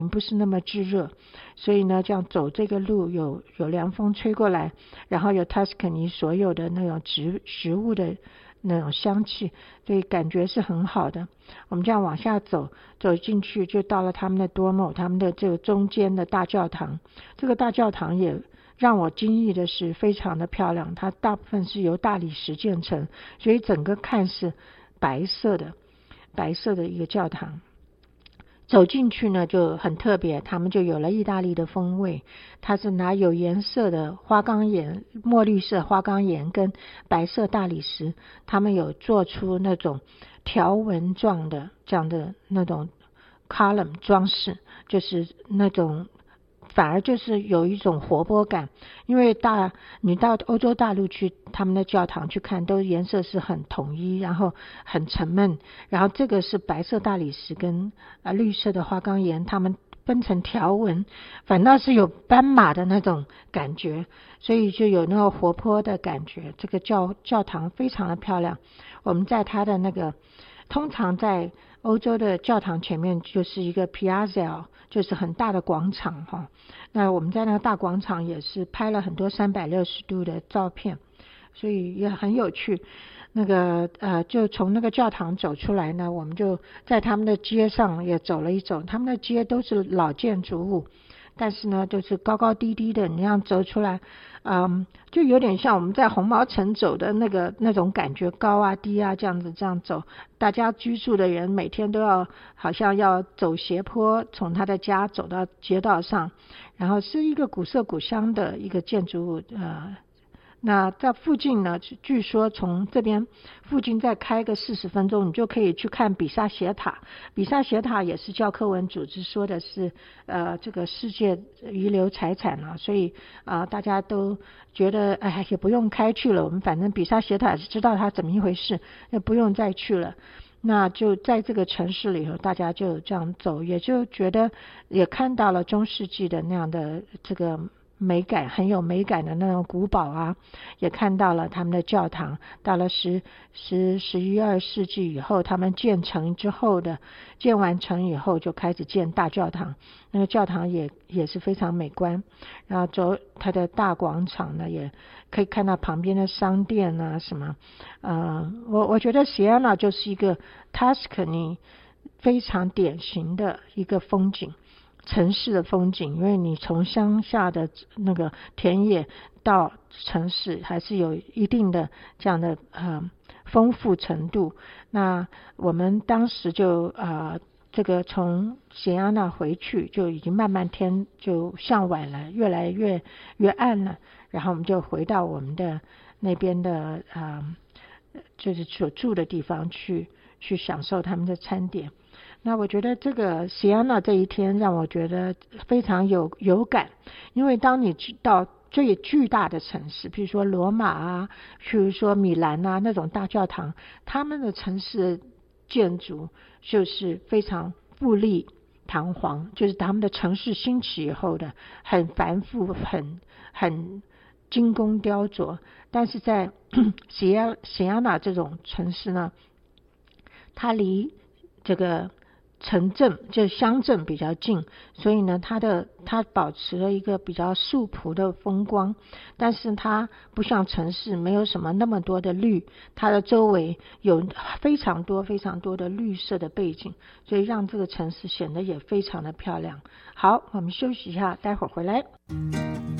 不是那么炙热，所以呢，这样走这个路有凉风吹过来，然后有 Tuscany 所有的那种食物的那种香气，所以感觉是很好的。我们这样往下走进去，就到了他们的 Duomo， 他们的这个中间的大教堂。这个大教堂也让我惊异的是非常的漂亮，它大部分是由大理石建成，所以整个看是白色的一个教堂。走进去呢就很特别，他们就有了意大利的风味。它是拿有颜色的花岗岩、墨绿色花岗岩跟白色大理石，他们有做出那种条纹状的这样的那种 column 装饰，就是那种反而就是有一种活泼感。因为你到欧洲大陆去，他们的教堂去看，都颜色是很统一，然后很沉闷，然后这个是白色大理石跟绿色的花岗岩，他们分成条纹，反倒是有斑马的那种感觉，所以就有那个活泼的感觉。这个教堂非常的漂亮。我们在它的那个通常在欧洲的教堂前面就是一个 piazza， 就是很大的广场哈。那我们在那个大广场也是拍了很多360度的照片，所以也很有趣。那个就从那个教堂走出来呢，我们就在他们的街上也走了一走。他们的街都是老建筑物，但是呢就是高高低低的，你这样走出来就有点像我们在红毛城走的那种感觉，高啊低啊这样走。大家居住的人每天都好像要走斜坡，从他的家走到街道上，然后是一个古色古香的一个建筑物那在附近呢，据说从这边附近再开个40分钟，你就可以去看比萨斜塔。比萨斜塔也是教科文组织说的是这个世界遗留财产了，所以大家都觉得也不用开去了，我们反正比萨斜塔是知道它怎么一回事，也不用再去了。那就在这个城市里头，大家就这样走，也就觉得也看到了中世纪的那样的这个美感，很有美感的那种古堡也看到了他们的教堂。到了11、12世纪以后，他们建完成以后就开始建大教堂。那个教堂也是非常美观，然后走它的大广场呢，也可以看到旁边的商店什么我觉得锡安纳就是一个 Tuscany 非常典型的一个风景，城市的风景。因为你从乡下的那个田野到城市还是有一定的这样的丰富程度。那我们当时就这个从锡安纳回去就已经慢慢天就向晚了，越来越暗了，然后我们就回到我们的那边的就是所住的地方去享受他们的餐点。那我觉得这个锡安纳这一天让我觉得非常有感，因为当你到最巨大的城市，比如说罗马比如说米兰那种大教堂，他们的城市建筑就是非常富丽堂皇，就是他们的城市兴起以后的很繁复很精工雕琢。但是在锡安纳这种城市呢，它离这个城镇就是乡镇比较近，所以呢它保持了一个比较素朴的风光，但是它不像城市没有什么那么多的绿，它的周围有非常多的绿色的背景，所以让这个城市显得也非常的漂亮。好，我们休息一下，待会儿回来。